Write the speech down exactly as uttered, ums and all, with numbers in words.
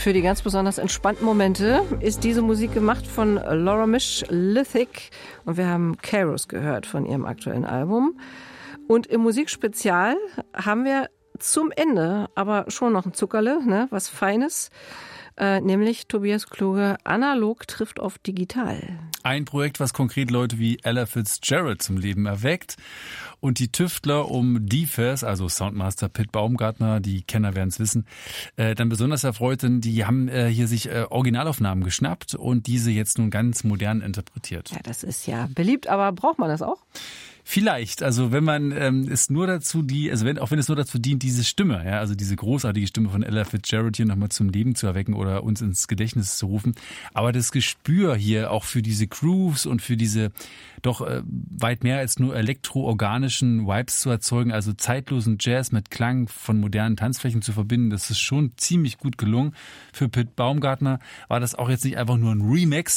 für die ganz besonders entspannten Momente ist diese Musik gemacht von Laura Mish Lithic und wir haben Kairos gehört von ihrem aktuellen Album. Und im Musikspezial haben wir zum Ende aber schon noch ein Zuckerle, ne, was Feines. Äh, nämlich Tobias Kluge, analog trifft auf digital. Ein Projekt, was konkret Leute wie Ella Fitzgerald zum Leben erweckt. Und die Tüftler um D F A S, also Soundmaster Pit Baumgartner, die Kenner werden es wissen, äh, dann besonders erfreut sind, die haben äh, hier sich äh, Originalaufnahmen geschnappt und diese jetzt nun ganz modern interpretiert. Ja, das ist ja beliebt, aber braucht man das auch? Vielleicht, also wenn man ähm, es nur dazu die, also wenn auch wenn es nur dazu dient, diese Stimme, ja, also diese großartige Stimme von Ella Fitzgerald hier nochmal zum Leben zu erwecken oder uns ins Gedächtnis zu rufen, aber das Gespür hier auch für diese Grooves und für diese doch äh, weit mehr als nur elektroorganischen Vibes zu erzeugen, also zeitlosen Jazz mit Klang von modernen Tanzflächen zu verbinden, das ist schon ziemlich gut gelungen. Für Pit Baumgartner war das auch jetzt nicht einfach nur ein Remix,